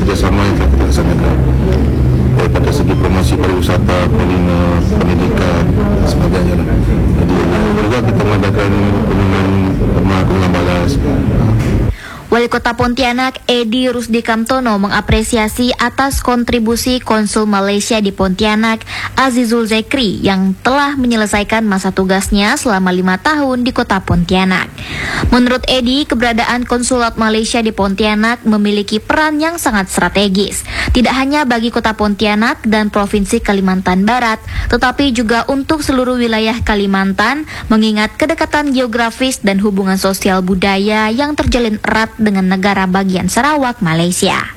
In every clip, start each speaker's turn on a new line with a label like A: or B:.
A: kerjasama yang telah kita laksanakan. Pada segi promosi pariwisata, kuliner, pendidikan, dan sebagainya. Jadi juga kita mengadakan pengembangan balas.
B: Wali Kota Pontianak Edi Rusdi Kamtono mengapresiasi atas kontribusi Konsul Malaysia di Pontianak Azizul Zekri yang telah menyelesaikan masa tugasnya selama 5 tahun di Kota Pontianak. Menurut Edi, keberadaan Konsulat Malaysia di Pontianak memiliki peran yang sangat strategis, tidak hanya bagi Kota Pontianak dan Provinsi Kalimantan Barat, tetapi juga untuk seluruh wilayah Kalimantan, mengingat kedekatan geografis dan hubungan sosial budaya yang terjalin erat dengan negara bagian Sarawak, Malaysia.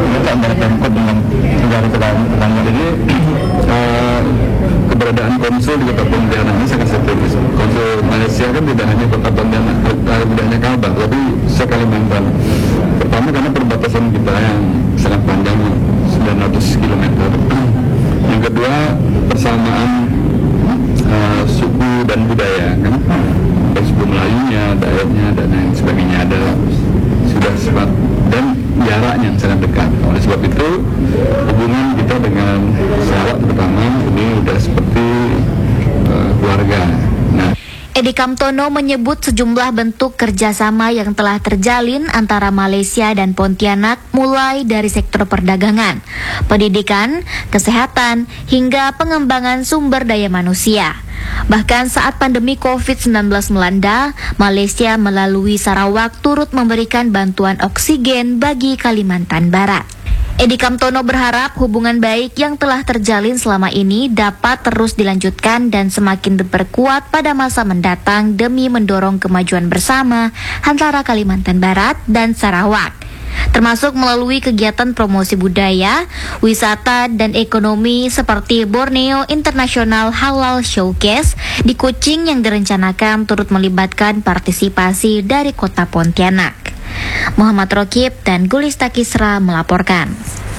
A: Keberadaan konsul di Kota Pontianak ini sangat strategis. Konsul Malaysia kan tidak hanya Kota Pontianak, tidak hanya Kalbar, tapi se-Kalimantan. Pertama karena perbatasan kita yang sangat panjang, 900 km. Yang kedua, persamaan suku dan budaya, kan? Suku Melayunya, Dayaknya, dan lain sebagainya ada sudah sebab, dan jaraknya yang sangat dekat. Oleh sebab itu hubungan kita dengan Sarawak terutama ini sudah seperti keluarga.
B: Edi Kamtono menyebut sejumlah bentuk kerjasama yang telah terjalin antara Malaysia dan Pontianak, mulai dari sektor perdagangan, pendidikan, kesehatan, hingga pengembangan sumber daya manusia. Bahkan saat pandemi COVID-19 melanda, Malaysia melalui Sarawak turut memberikan bantuan oksigen bagi Kalimantan Barat. Edi Kamtono berharap hubungan baik yang telah terjalin selama ini dapat terus dilanjutkan dan semakin diperkuat pada masa mendatang demi mendorong kemajuan bersama antara Kalimantan Barat dan Sarawak, termasuk melalui kegiatan promosi budaya, wisata, dan ekonomi seperti Borneo International Halal Showcase di Kuching yang direncanakan turut melibatkan partisipasi dari Kota Pontianak. Muhammad Rokib dan Gulista Kisra melaporkan.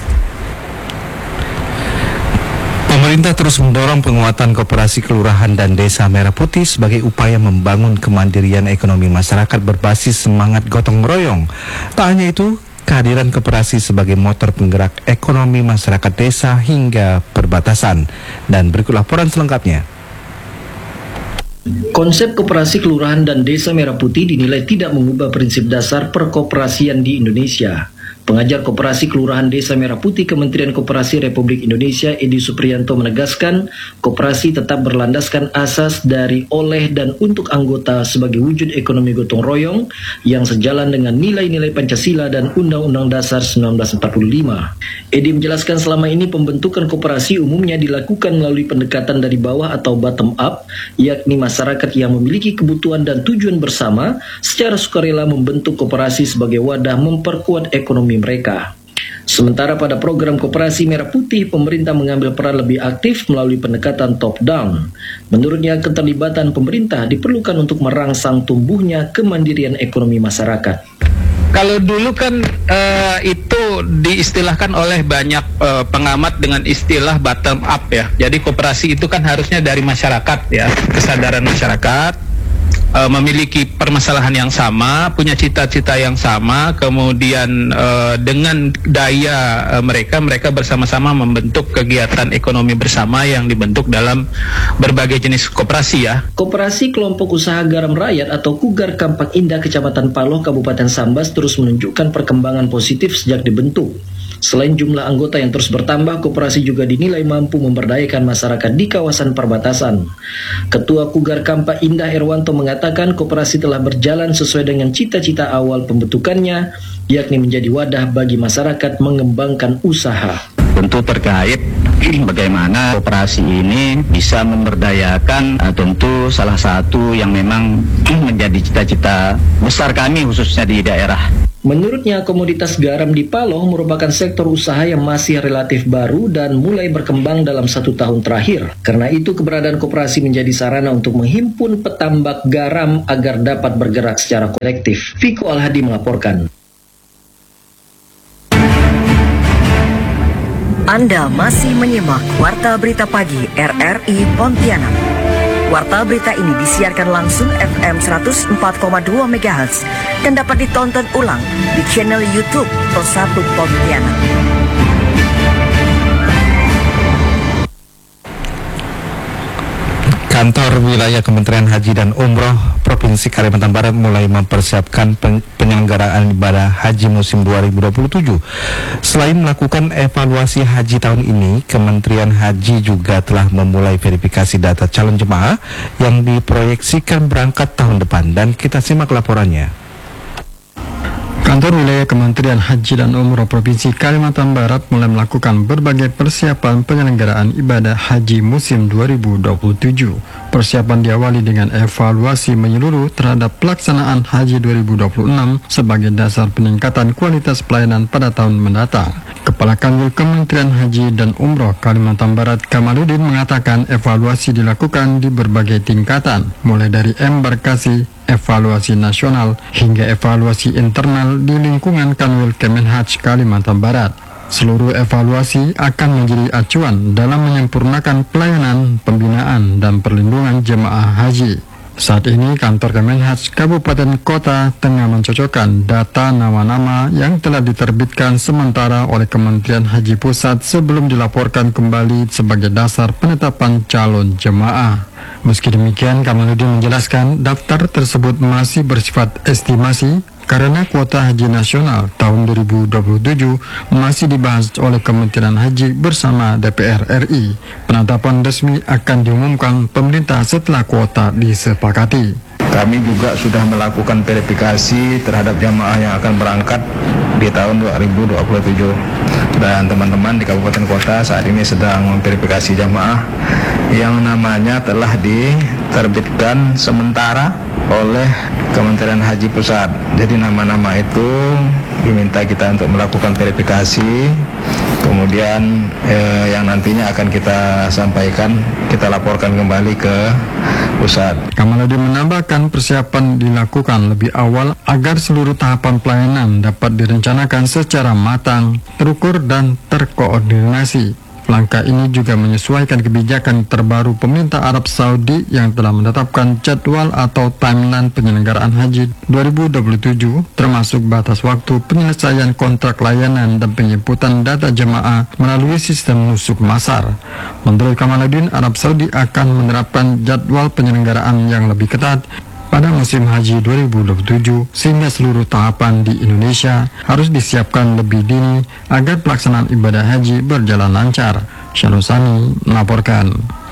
C: Pemerintah terus mendorong penguatan koperasi kelurahan dan desa Merah Putih sebagai upaya membangun kemandirian ekonomi masyarakat berbasis semangat gotong royong. Tak hanya itu, kehadiran koperasi sebagai motor penggerak ekonomi masyarakat desa hingga perbatasan. Dan berikut laporan selengkapnya.
D: Konsep koperasi kelurahan dan desa Merah Putih dinilai tidak mengubah prinsip dasar perkoperasian di Indonesia. Pengajar Koperasi Kelurahan Desa Merah Putih Kementerian Koperasi Republik Indonesia Edi Supriyanto menegaskan, koperasi tetap berlandaskan asas dari, oleh, dan untuk anggota sebagai wujud ekonomi gotong royong yang sejalan dengan nilai-nilai Pancasila dan Undang-Undang Dasar 1945. Edi menjelaskan selama ini pembentukan koperasi umumnya dilakukan melalui pendekatan dari bawah atau bottom up, yakni masyarakat yang memiliki kebutuhan dan tujuan bersama secara sukarela membentuk koperasi sebagai wadah memperkuat ekonomi mereka. Sementara pada program Koperasi Merah Putih, pemerintah mengambil peran lebih aktif melalui pendekatan top down. Menurutnya, keterlibatan pemerintah diperlukan untuk merangsang tumbuhnya kemandirian ekonomi masyarakat.
E: Kalau dulu kan itu diistilahkan oleh banyak pengamat dengan istilah bottom up ya. Jadi koperasi itu kan harusnya dari masyarakat ya, kesadaran masyarakat. Memiliki permasalahan yang sama, punya cita-cita yang sama, kemudian dengan daya mereka bersama-sama membentuk kegiatan ekonomi bersama yang dibentuk dalam berbagai jenis koperasi ya.
D: Koperasi Kelompok Usaha Garam Rakyat atau Kugar Kampak Indah Kecamatan Paloh, Kabupaten Sambas terus menunjukkan perkembangan positif sejak dibentuk. Selain jumlah anggota yang terus bertambah, koperasi juga dinilai mampu memberdayakan masyarakat di kawasan perbatasan. Ketua Kugar Kampak Indah Erwanto mengatakan koperasi telah berjalan sesuai dengan cita-cita awal pembentukannya, yakni menjadi wadah bagi masyarakat mengembangkan usaha.
F: Tentu terkait bagaimana koperasi ini bisa memberdayakan, tentu salah satu yang memang menjadi cita-cita besar kami khususnya di daerah.
D: Menurutnya, komoditas garam di Paloh merupakan sektor usaha yang masih relatif baru dan mulai berkembang dalam 1 tahun terakhir. Karena itu, keberadaan koperasi menjadi sarana untuk menghimpun petambak garam agar dapat bergerak secara kolektif. Viko Alhadi melaporkan.
G: Anda masih menyimak Warta Berita Pagi RRI Pontianak. Warta berita ini disiarkan langsung FM 104,2 MHz dan dapat ditonton ulang di channel YouTube Pro1 Pontianak.
C: Kantor Wilayah Kementerian Haji dan Umroh Provinsi Kalimantan Barat mulai mempersiapkan penyelenggaraan ibadah haji musim 2027. Selain melakukan evaluasi haji tahun ini, Kementerian Haji juga telah memulai verifikasi data calon jemaah yang diproyeksikan berangkat tahun depan. Dan kita simak laporannya.
H: Kantor Wilayah Kementerian Haji dan Umroh Provinsi Kalimantan Barat mulai melakukan berbagai persiapan penyelenggaraan ibadah haji musim 2027. Persiapan diawali dengan evaluasi menyeluruh terhadap pelaksanaan haji 2026 sebagai dasar peningkatan kualitas pelayanan pada tahun mendatang. Kepala Kanwil Kementerian Haji dan Umroh Kalimantan Barat Kamaluddin mengatakan evaluasi dilakukan di berbagai tingkatan, mulai dari embarkasi, evaluasi nasional, hingga evaluasi internal di lingkungan Kanwil Kemenhaj Kalimantan Barat. Seluruh evaluasi akan menjadi acuan dalam menyempurnakan pelayanan, pembinaan, dan perlindungan jemaah haji. Saat ini kantor Kemenhaj Kabupaten Kota tengah mencocokkan data nama-nama yang telah diterbitkan sementara oleh Kementerian Haji Pusat sebelum dilaporkan kembali sebagai dasar penetapan calon jemaah. Meski demikian, Kamaluddin menjelaskan daftar tersebut masih bersifat estimasi karena kuota haji nasional tahun 2027 masih dibahas oleh Kementerian Haji bersama DPR RI. Penetapan resmi akan diumumkan pemerintah setelah kuota disepakati.
I: Kami juga sudah melakukan verifikasi terhadap jamaah yang akan berangkat di tahun 2027. Dan teman-teman di Kabupaten Kota saat ini sedang memverifikasi jamaah yang namanya telah diterbitkan sementara oleh Kementerian Haji Pusat. Jadi nama-nama itu diminta kita untuk melakukan verifikasi, kemudian yang nantinya akan kita sampaikan, kita laporkan kembali ke pusat.
H: Kamaluddin menambahkan persiapan dilakukan lebih awal agar seluruh tahapan pelayanan dapat direncanakan secara matang, terukur, dan terkoordinasi. Langkah ini juga menyesuaikan kebijakan terbaru pemerintah Arab Saudi yang telah menetapkan jadwal atau timeline penyelenggaraan haji 2027, termasuk batas waktu penyelesaian kontrak layanan dan penjemputan data jemaah melalui sistem nusuk masar. Menurut Kamaluddin, Arab Saudi akan menerapkan jadwal penyelenggaraan yang lebih ketat pada musim haji 2027 sehingga seluruh tahapan di Indonesia harus disiapkan lebih dini agar pelaksanaan ibadah haji berjalan lancar. Syarusani melaporkan.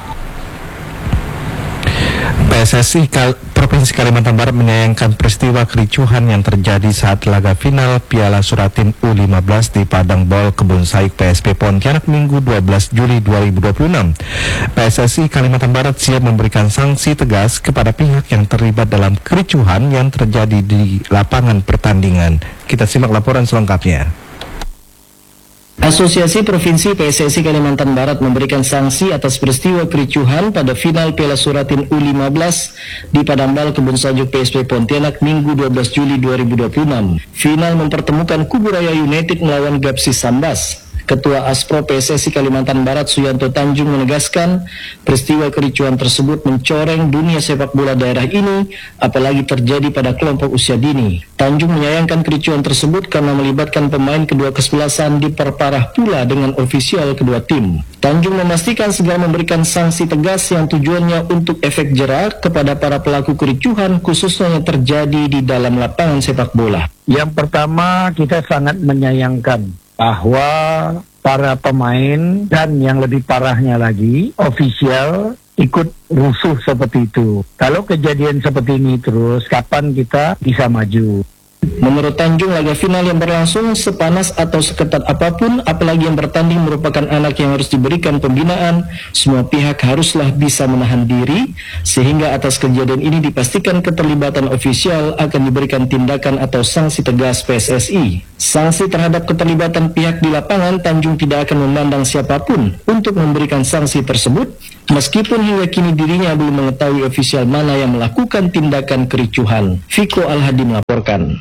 C: PSSI Provinsi Kalimantan Barat menyayangkan peristiwa kericuhan yang terjadi saat laga final Piala Suratin U15 di Padang Bol Kebun Saik PSP Pontianak Minggu 12 Juli 2026. PSSI Kalimantan Barat siap memberikan sanksi tegas kepada pihak yang terlibat dalam kericuhan yang terjadi di lapangan pertandingan. Kita simak laporan selengkapnya.
D: Asosiasi Provinsi PSSI Kalimantan Barat memberikan sanksi atas peristiwa kericuhan pada final Piala Suratin U15 di Padambal Kebun Sajuk PSP Pontianak Minggu 12 Juli 2026. Final mempertemukan Kubu Raya United melawan Gapsi Sambas. Ketua Aspro PSSI Kalimantan Barat Suyanto Tanjung menegaskan peristiwa kericuhan tersebut mencoreng dunia sepak bola daerah ini, apalagi terjadi pada kelompok usia dini. Tanjung menyayangkan kericuhan tersebut karena melibatkan pemain kedua kesebelasan diperparah pula dengan ofisial kedua tim. Tanjung memastikan segera memberikan sanksi tegas yang tujuannya untuk efek jera kepada para pelaku kericuhan, khususnya yang terjadi di dalam lapangan sepak bola.
J: Yang pertama, kita sangat menyayangkan bahwa para pemain dan yang lebih parahnya lagi, ofisial ikut rusuh seperti itu. Kalau kejadian seperti ini terus, kapan kita bisa maju?
D: Menurut Tanjung, laga final yang berlangsung sepanas atau seketat apapun, apalagi yang bertanding merupakan anak yang harus diberikan pembinaan, semua pihak haruslah bisa menahan diri, sehingga atas kejadian ini dipastikan keterlibatan ofisial akan diberikan tindakan atau sanksi tegas PSSI. Sanksi terhadap keterlibatan pihak di lapangan, Tanjung tidak akan memandang siapapun untuk memberikan sanksi tersebut, meskipun hingga kini dirinya belum mengetahui ofisial mana yang melakukan tindakan kericuhan. Viko Al-Hadi melaporkan.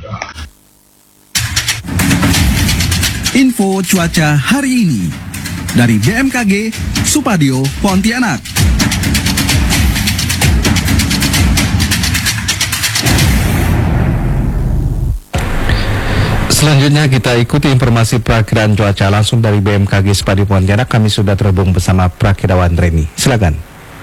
K: Info cuaca hari ini dari BMKG Supadio Pontianak.
C: Selanjutnya kita ikuti informasi perakiraan cuaca langsung dari BMKG Spadio Pontianak. Kami sudah terhubung bersama Prakirawan Reni. Silakan.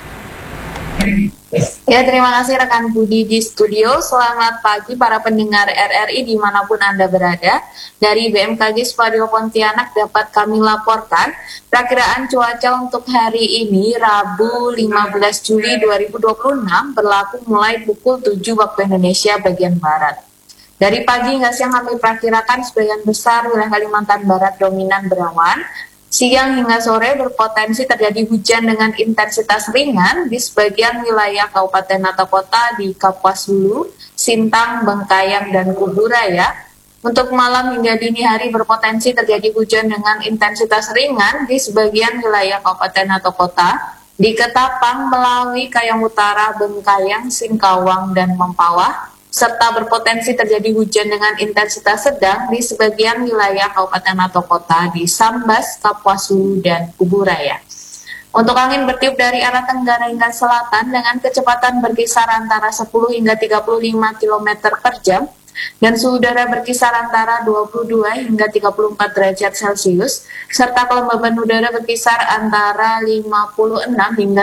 L: Ya, terima kasih rekan Budi di studio. Selamat pagi para pendengar RRI dimanapun Anda berada. Dari BMKG Spadio Pontianak dapat kami laporkan perakiraan cuaca untuk hari ini Rabu 15 Juli 2026 berlaku mulai pukul 7 waktu Indonesia bagian Barat. Dari pagi hingga siang kami perkirakan sebagian besar wilayah Kalimantan Barat dominan berawan. Siang hingga sore berpotensi terjadi hujan dengan intensitas ringan di sebagian wilayah kabupaten atau kota di Kapuas Hulu, Sintang, Bengkayang, dan Kuburaya. Untuk malam hingga dini hari berpotensi terjadi hujan dengan intensitas ringan di sebagian wilayah kabupaten atau kota di Ketapang, Melawi, Kayang Utara, Bengkayang, Singkawang, dan Mempawah, serta berpotensi terjadi hujan dengan intensitas sedang di sebagian wilayah kabupaten atau kota di Sambas, Kapuas Hulu, dan Kuburaya. Untuk angin bertiup dari arah tenggara hingga selatan dengan kecepatan berkisar antara 10 hingga 35 km per jam dan suhu udara berkisar antara 22 hingga 34 derajat Celcius serta kelembaban udara berkisar antara 56 hingga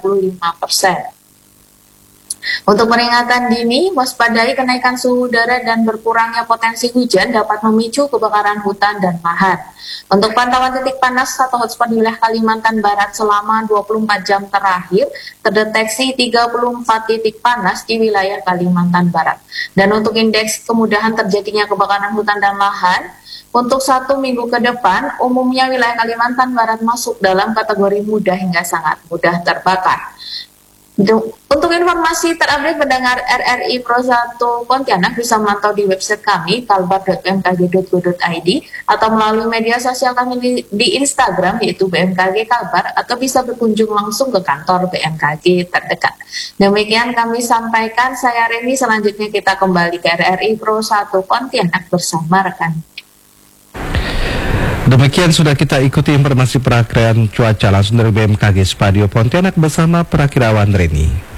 L: 95%. Untuk peringatan dini, waspadai kenaikan suhu udara dan berkurangnya potensi hujan dapat memicu kebakaran hutan dan lahan. Untuk pantauan titik panas atau hotspot di wilayah Kalimantan Barat selama 24 jam terakhir, terdeteksi 34 titik panas di wilayah Kalimantan Barat. Dan untuk indeks kemudahan terjadinya kebakaran hutan dan lahan, untuk 1 minggu ke depan, umumnya wilayah Kalimantan Barat masuk dalam kategori mudah hingga sangat mudah terbakar. Untuk informasi terupdate pendengar RRI Pro 1 Pontianak bisa memantau di website kami kalbar.bmkg.go.id atau melalui media sosial kami di Instagram yaitu BMKG Kalbar atau bisa berkunjung langsung ke kantor BMKG terdekat. Demikian kami sampaikan, saya Reni. Selanjutnya kita kembali ke RRI Pro 1 Pontianak bersama rekan.
C: Demikian sudah kita ikuti informasi perakiraan cuaca langsung dari BMKG Spadio Pontianak bersama Prakirawan Reni.